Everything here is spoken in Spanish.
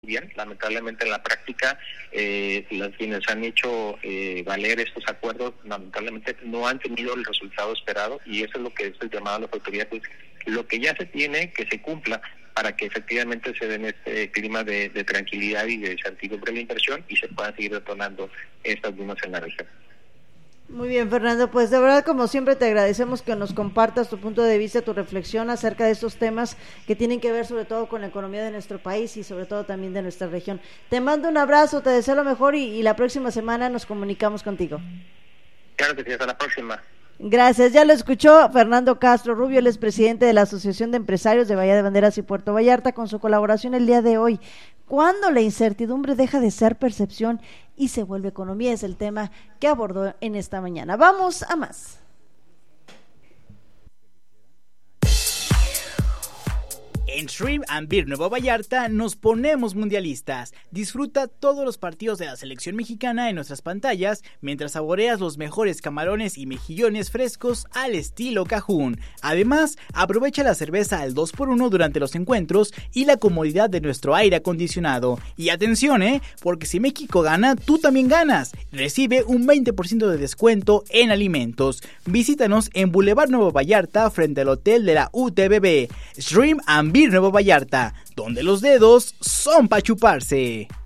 bien. Lamentablemente en la práctica las quienes han hecho valer estos acuerdos lamentablemente no han tenido el resultado esperado, y eso es lo que es el llamado a las autoridades, lo que ya se tiene que se cumpla para que efectivamente se den este clima de tranquilidad y de certidumbre de la inversión y se puedan seguir detonando estas dunas en la región. Muy bien, Fernando, pues de verdad, como siempre, te agradecemos que nos compartas tu punto de vista, tu reflexión acerca de estos temas que tienen que ver sobre todo con la economía de nuestro país y sobre todo también de nuestra región. Te mando un abrazo, te deseo lo mejor y la próxima semana nos comunicamos contigo. Claro que sí, hasta la próxima. Gracias, ya lo escuchó Fernando Castro Rubio, él es presidente de la Asociación de Empresarios de Bahía de Banderas y Puerto Vallarta, con su colaboración el día de hoy. ¿Cuándo la incertidumbre deja de ser percepción y se vuelve economía? Es el tema que abordó en esta mañana. Vamos a más. En Shrimp and Beer Nueva Vallarta nos ponemos mundialistas. Disfruta todos los partidos de la selección mexicana en nuestras pantallas mientras saboreas los mejores camarones y mejillones frescos al estilo Cajún. Además, aprovecha la cerveza al 2x1 durante los encuentros y la comodidad de nuestro aire acondicionado. Y atención, porque si México gana, tú también ganas. Recibe un 20% de descuento en alimentos. Visítanos en Boulevard Nueva Vallarta frente al hotel de la UTBB. Shrimp and Beer Nuevo Vallarta, donde los dedos son para chuparse.